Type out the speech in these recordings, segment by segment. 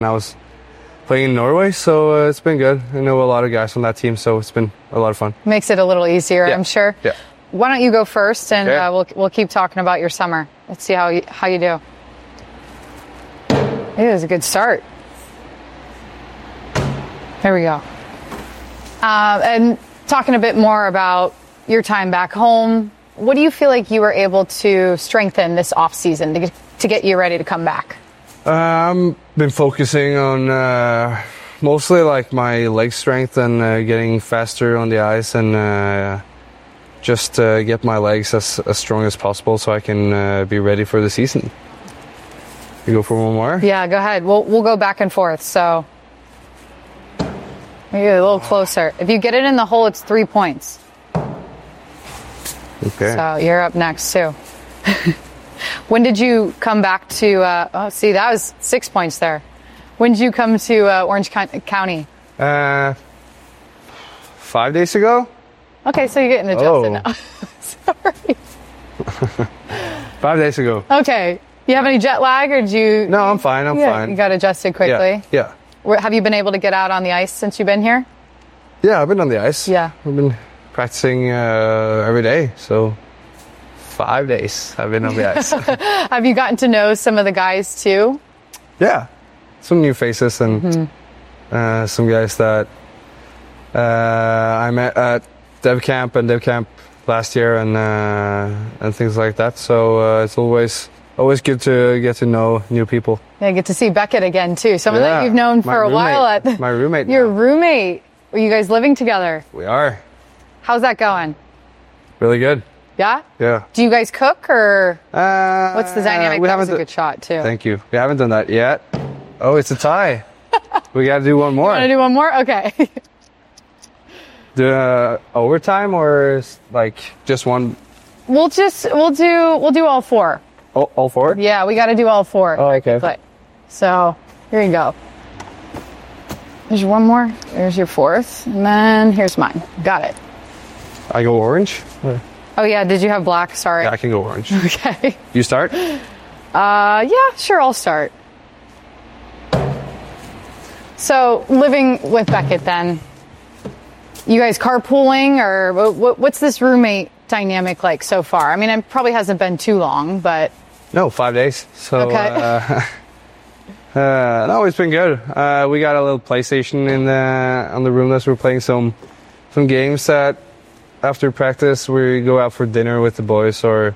I was playing in Norway, so it's been good. I know a lot of guys on that team, so it's been a lot of fun. Makes it a little easier, I'm sure. Yeah. Why don't you go first, and we'll keep talking about your summer. Let's see how you do. It was a good start. There we go. And talking a bit more about your time back home, what do you feel like you were able to strengthen this off season to get you ready to come back? Been focusing on mostly like my leg strength and getting faster on the ice and just get my legs as strong as possible so I can be ready for the season. You go for one more? Yeah, go ahead. We'll go back and forth. So maybe a little closer. If you get it in the hole, it's 3 points. Okay. So you're up next too. When did you come back to? See, that was 6 points there. When did you come to Orange County? 5 days ago. Okay, so you're getting adjusted now. Sorry. 5 days ago. Okay. You have any jet lag, or did you? No, I'm fine. I'm fine. You got adjusted quickly. Yeah. Have you been able to get out on the ice since you've been here? Yeah, I've been on the ice. Yeah. I've been practicing every day, so 5 days I've been on the ice. Have you gotten to know some of the guys too? Yeah, some new faces and some guys that I met at Dev Camp last year and things like that. So it's always good to get to know new people. Yeah, get to see Beckett again too. Someone that you've known for a while. My roommate. Your roommate. Are you guys living together? We are. How's that going? Really good. Yeah? Yeah. Do you guys cook, or what's the dynamic? That was a good shot too. Thank you. We haven't done that yet. Oh, it's a tie. We got to do one more. Want to do one more? Okay. Do overtime or like just one? We'll do all four. All four? Yeah, we got to do all four. Oh, okay. So here you go. There's one more. There's your fourth, and then here's mine. Got it. I go orange. Oh yeah, did you have black? Sorry. Yeah, I can go orange. Okay. You start? Yeah, sure, I'll start. So, living with Beckett then, you guys carpooling, or what's this roommate dynamic like so far? I mean, it probably hasn't been too long, but... No, 5 days. So, okay. no, it's been good. We got a little PlayStation on the room that we're playing some games that after practice we go out for dinner with the boys or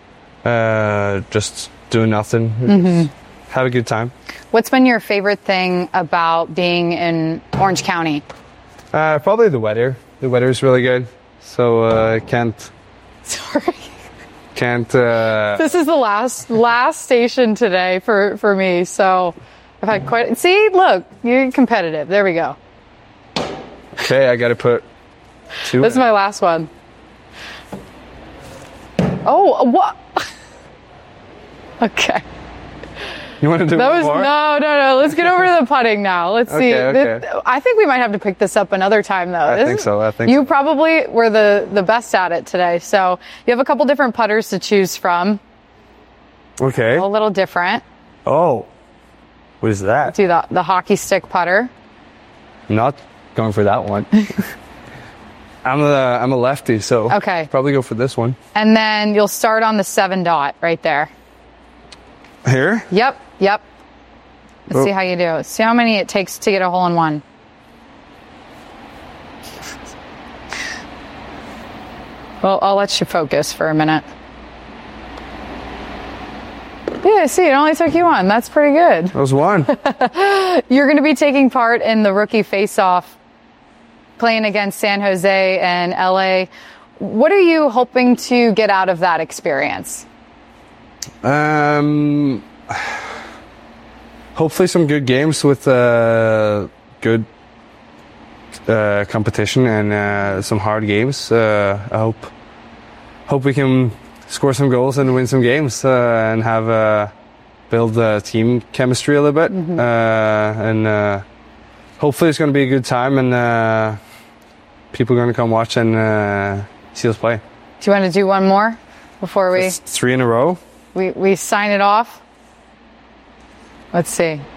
just doing nothing. Have a good time. What's been your favorite thing about being in Orange County? Probably the weather. The weather is really good. So can't. Sorry. Can't. This is the last station today for me. So I've had quite. See, look, you're competitive. There we go. Okay, I got to put 2. This is my last one. Oh, what? Okay. You want to do one more? No. Let's get over to the putting now. Let's see. Okay. I think we might have to pick this up another time, though. I think so. You probably were the best at it today. So you have a couple different putters to choose from. Okay. A little different. Oh, what is that? Do the hockey stick putter. I'm not going for that one. I'm a lefty, so okay. Probably go for this one. And then you'll start on the 7 dot right there. Here? Yep. Let's see how you do. See how many it takes to get a hole in one. Well, I'll let you focus for a minute. Yeah, see, it only took you one. That's pretty good. That was one. You're going to be taking part in the rookie face-off, playing against San Jose and LA. What are you hoping to get out of that experience? Hopefully some good games with good competition and some hard games. I hope we can score some goals and win some games and have build team chemistry a little bit. And hopefully it's going to be a good time and people are going to come watch and see us play. Do you want to do one more before we... Just 3 in a row. We sign it off. Let's see.